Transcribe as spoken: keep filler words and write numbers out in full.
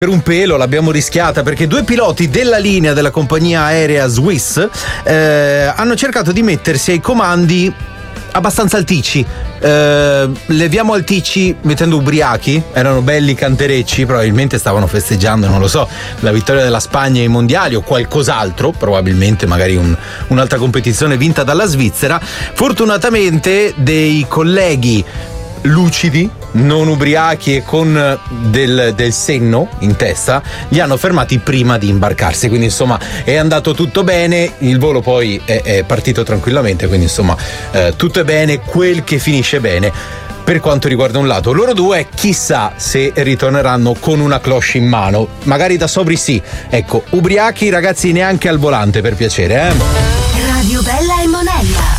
Per un pelo l'abbiamo rischiata, perché due piloti della linea della compagnia aerea Swiss eh, hanno cercato di mettersi ai comandi abbastanza alticci. Eh, leviamo alticci mettendo ubriachi, erano belli canterecci, probabilmente stavano festeggiando, non lo so, la vittoria della Spagna ai mondiali o qualcos'altro, probabilmente magari un, un'altra competizione vinta dalla Svizzera. Fortunatamente dei colleghi lucidi, non ubriachi e con del, del senno in testa li hanno fermati prima di imbarcarsi, quindi insomma è andato tutto bene, il volo poi è, è partito tranquillamente, quindi insomma eh, tutto è bene quel che finisce bene. Per quanto riguarda un lato, loro due chissà se ritorneranno con una cloche in mano, magari da sobri sì, ecco, ubriachi ragazzi neanche al volante per piacere, eh